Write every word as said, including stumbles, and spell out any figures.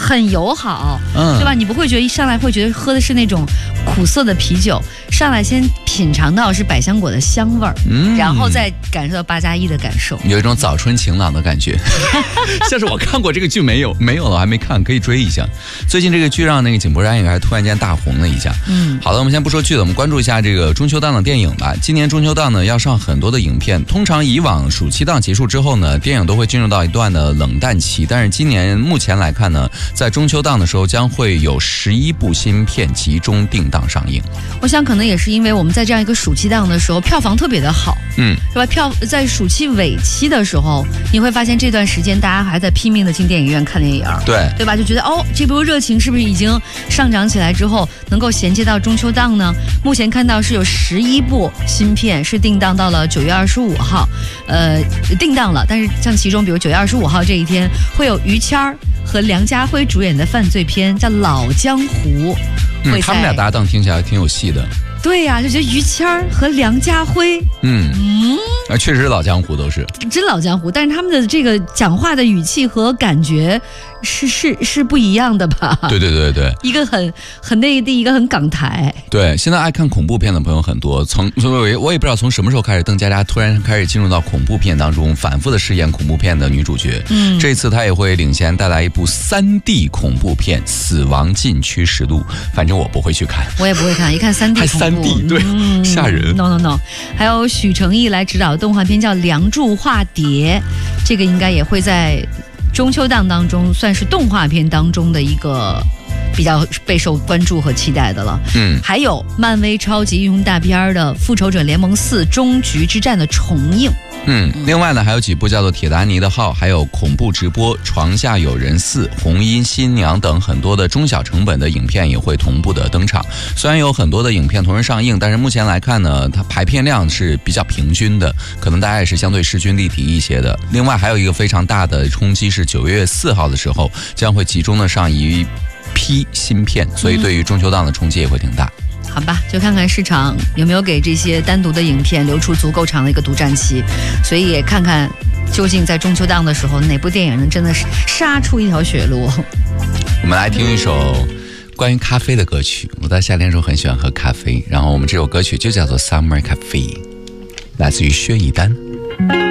很友好， 嗯， 对吧？你不会觉得一上来会觉得喝的是那种苦涩的啤酒，上来先品尝到是百香果的香味儿，嗯，然后再感受到八加一的感受， 有一种早春晴朗的感觉。像是我看过这个剧没有？没有了，我还没看，可以追一下。最近这个剧让那个井柏然也还突然间大红了一下。嗯，好的，我们先不说剧了，我们关注一下这个中秋档的电影吧。今年中秋档呢要上很多的影片，通常以往暑期档结束之后呢，电影都会进入到一段的冷淡期，但是今年目前来看呢，在中秋档的时候将会有十一部新片集中定档上映。 我想可能也是因为我们在这样一个暑期档的时候，票房特别的好，嗯，是吧？票在暑期尾期的时候，你会发现这段时间大家还在拼命的进电影院看电影， 对对吧？就觉得哦，这波热情是不是已经上涨起来之后，能够衔接到中秋档呢？目前看到是有十一部新片是定档到了九月二十五号，呃，定档了。但是像其中，比如九月二十五号这一天，会有于谦儿和梁家辉主演的犯罪片，叫《老江湖》。 嗯，他们俩搭档听起来挺有戏的。 对呀、啊，就觉得于谦儿和梁家辉，嗯嗯， 啊，确实是老江湖，都是真老江湖。但是他们的这个讲话的语气和感觉是是是不一样的吧？ 对对对对， 一个很很内地，一个很港台。 对，现在爱看恐怖片的朋友很多，从我也我也不知道从什么时候开始，邓家佳突然开始进入到恐怖片当中，反复的饰演恐怖片的女主角。嗯，这次她也会领衔带来一部三 D 恐怖片《死亡禁区实录》，反正我不会去看， 我也不会看，一看三 D 恐怖。 还三 D 对、嗯，吓人。 No No No， 还有许诚毅来指导的动画片叫《梁祝化蝶》，这个应该也会在中秋档当中算是动画片当中的一个比较备受关注和期待的了。嗯，还有漫威超级英雄大片的《复仇者联盟四：终局之战》的重映。 嗯，另外呢，还有几部叫做《铁达尼的号》，还有恐怖直播《床下有人四》、《红衣新娘》等很多的中小成本的影片也会同步的登场。虽然有很多的影片同时上映，但是目前来看呢，它排片量是比较平均的，可能大家也是相对势均力敌一些的。另外还有一个非常大的冲击是九月四号的时候将会集中的上一批新片，所以对于中秋档的冲击也会挺大。 好吧，就看看市场有没有给这些单独的影片留出足够长的一个独占期，所以也看看究竟在中秋档的时候哪部电影能真的是杀出一条血路。 我们来听一首关于咖啡的歌曲，我在夏天的时候很喜欢喝咖啡，然后我们这首歌曲就叫做 Summer Cafe， 来自于薛逸丹。